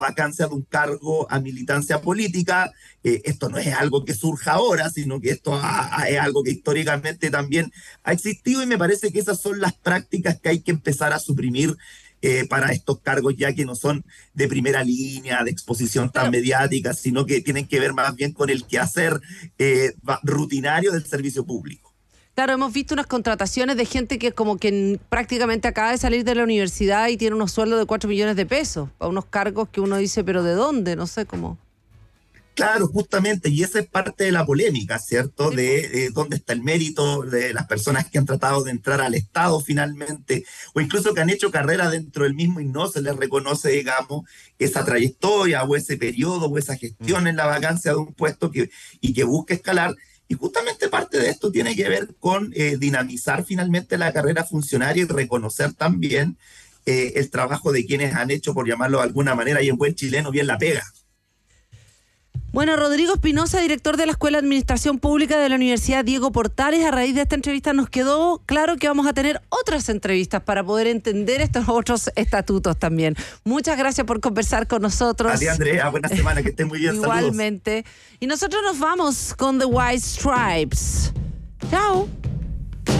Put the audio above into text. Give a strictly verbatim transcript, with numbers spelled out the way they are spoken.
vacancia de un cargo a militancia política. Eh, esto no es algo que surja ahora, sino que esto ha, ha, es algo que históricamente también ha existido, y me parece que esas son las prácticas que hay que empezar a suprimir eh, para estos cargos ya que no son de primera línea, de exposición tan Claro. mediática, sino que tienen que ver más bien con el quehacer eh, rutinario del servicio público. Claro, hemos visto unas contrataciones de gente que como que prácticamente acaba de salir de la universidad y tiene unos sueldos de cuatro millones de pesos, para unos cargos que uno dice, pero ¿de dónde? No sé cómo. Claro, justamente, y esa es parte de la polémica, ¿cierto? Sí. De, de dónde está el mérito de las personas que han tratado de entrar al Estado finalmente, o incluso que han hecho carrera dentro del mismo y no se les reconoce, digamos, esa trayectoria o ese periodo o esa gestión en la vacancia de un puesto que, y que busca escalar. Y justamente parte de esto tiene que ver con eh, dinamizar finalmente la carrera funcionaria y reconocer también eh, el trabajo de quienes han hecho, por llamarlo de alguna manera, y en buen chileno, bien la pega. Bueno, Rodrigo Espinosa, director de la Escuela de Administración Pública de la Universidad Diego Portales, a raíz de esta entrevista nos quedó claro que vamos a tener otras entrevistas para poder entender estos otros estatutos también. Muchas gracias por conversar con nosotros. A ti, Andrea, buena semana, que estés muy bien. Igualmente. Saludos. Y nosotros nos vamos con The White Stripes. Chao.